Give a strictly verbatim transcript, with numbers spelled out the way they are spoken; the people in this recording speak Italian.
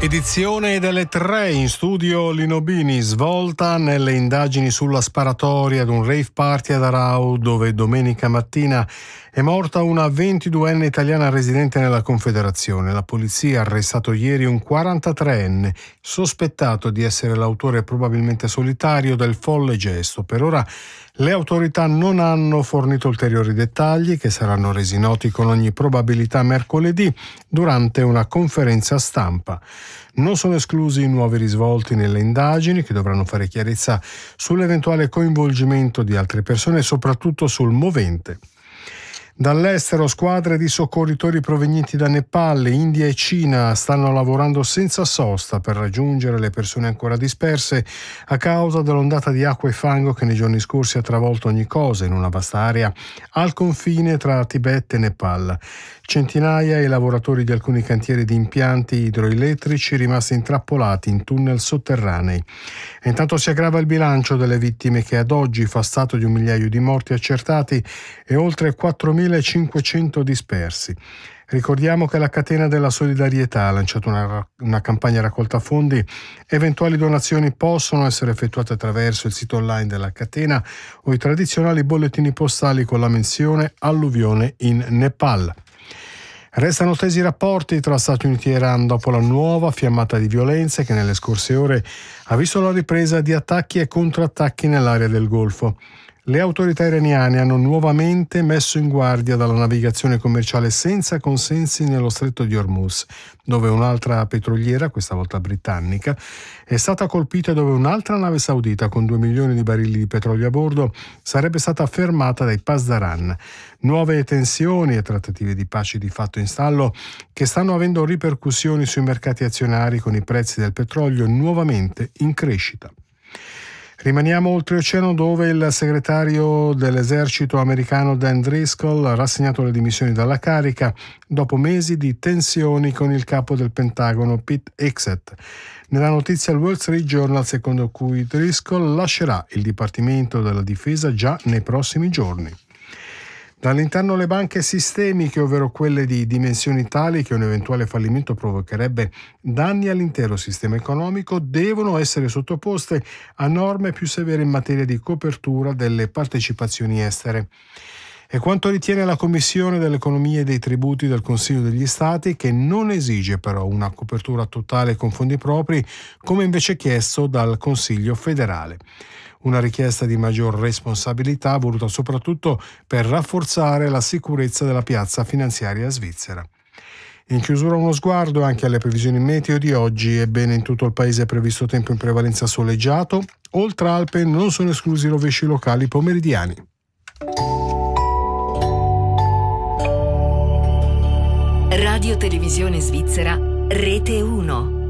Edizione delle tre, in studio Lino Bini. Svolta nelle indagini sulla sparatoria ad un rave party ad Arau, dove domenica mattina è morta una ventiduenne italiana residente nella Confederazione. La polizia ha arrestato ieri un quarantatreenne sospettato di essere l'autore probabilmente solitario del folle gesto. Per ora le autorità non hanno fornito ulteriori dettagli, che saranno resi noti con ogni probabilità mercoledì durante una conferenza stampa. Non sono esclusi nuovi risvolti nelle indagini, che dovranno fare chiarezza sull'eventuale coinvolgimento di altre persone e soprattutto sul movente. Dall'estero, squadre di soccorritori provenienti da Nepal, India e Cina stanno lavorando senza sosta per raggiungere le persone ancora disperse a causa dell'ondata di acqua e fango che nei giorni scorsi ha travolto ogni cosa in una vasta area al confine tra Tibet e Nepal. Centinaia i lavoratori di alcuni cantieri di impianti idroelettrici rimasti intrappolati in tunnel sotterranei. E intanto si aggrava il bilancio delle vittime, che ad oggi fa stato di un migliaio di morti accertati e oltre quattromilacinquecento dispersi. Ricordiamo che la Catena della Solidarietà ha lanciato una, una campagna raccolta fondi. Eventuali donazioni possono essere effettuate attraverso il sito online della Catena o i tradizionali bollettini postali con la menzione alluvione in Nepal. Restano tesi i rapporti tra Stati Uniti e Iran dopo la nuova fiammata di violenze che nelle scorse ore ha visto la ripresa di attacchi e contrattacchi nell'area del Golfo. Le autorità iraniane hanno nuovamente messo in guardia dalla navigazione commerciale senza consensi nello stretto di Hormuz, dove un'altra petroliera, questa volta britannica, è stata colpita e dove un'altra nave saudita con due milioni di barili di petrolio a bordo sarebbe stata fermata dai Pasdaran. Nuove tensioni e trattative di pace di fatto in stallo che stanno avendo ripercussioni sui mercati azionari, con i prezzi del petrolio nuovamente in crescita. Rimaniamo oltreoceano, dove il segretario dell'esercito americano Dan Driscoll ha rassegnato le dimissioni dalla carica dopo mesi di tensioni con il capo del Pentagono Pete Hegseth. Nella notizia il Wall Street Journal, secondo cui Driscoll lascerà il Dipartimento della Difesa già nei prossimi giorni. Dall'interno le banche sistemiche, ovvero quelle di dimensioni tali che un eventuale fallimento provocherebbe danni all'intero sistema economico, devono essere sottoposte a norme più severe in materia di copertura delle partecipazioni estere. È quanto ritiene la Commissione dell'Economia e dei Tributi del Consiglio degli Stati, che non esige però una copertura totale con fondi propri, come invece chiesto dal Consiglio federale. Una richiesta di maggior responsabilità voluta soprattutto per rafforzare la sicurezza della piazza finanziaria svizzera. In chiusura uno sguardo anche alle previsioni meteo di oggi. Ebbene, in tutto il paese è previsto tempo in prevalenza soleggiato. Oltre Alpe non sono esclusi rovesci locali pomeridiani. Radio Televisione Svizzera, Rete uno.